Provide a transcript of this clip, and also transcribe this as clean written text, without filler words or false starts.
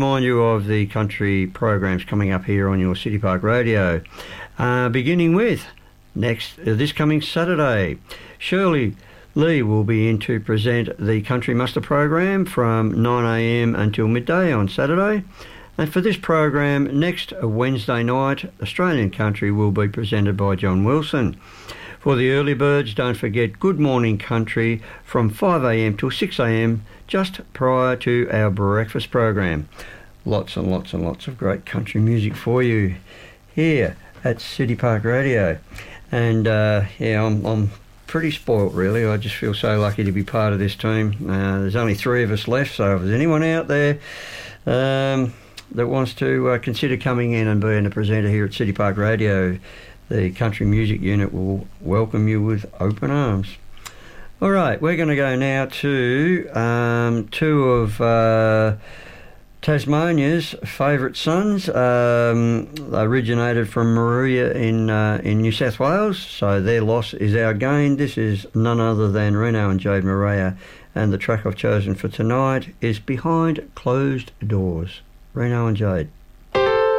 Remind you of the country programs coming up here on your City Park Radio. Beginning with this coming Saturday, Shirley Lee will be in to present the Country Muster program from 9 a.m. until midday on Saturday. And for this program, next Wednesday night, Australian Country will be presented by John Wilson. For the early birds, don't forget Good Morning Country from 5 a.m. till 6 a.m. just prior to our breakfast program. Lots and lots and lots of great country music for you here at City Park Radio. And I'm pretty spoilt, really. I just feel so lucky to be part of this team. There's only 3 of us left, so if there's anyone out there that wants to consider coming in and being a presenter here at City Park Radio, the Country Music Unit will welcome you with open arms. All right, we're going to go now to 2 of Tasmania's favourite sons. They originated from Moruya in New South Wales, so their loss is our gain. This is none other than Reno and Jade Moruya, and the track I've chosen for tonight is Behind Closed Doors. Reno and Jade.